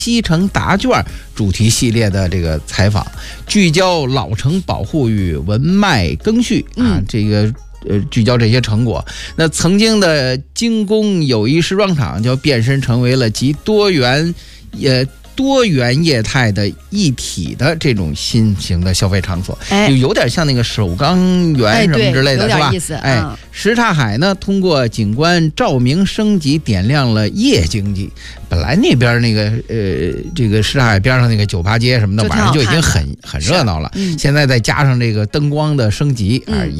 西城答卷主题系列的这个采访，聚焦老城保护与文脉更续啊，这个聚焦这些成果。那曾经的精工友谊时装场就变身成为了集多元业态的一体的这种新型的消费场所，就有点像那个首钢园什么之类的，是吧？什刹海呢，通过景观照明升级，点亮了夜经济。本来那边那个这个什刹海边上那个酒吧街什么的，晚上就已经很热闹了。现在再加上这个灯光的升级啊，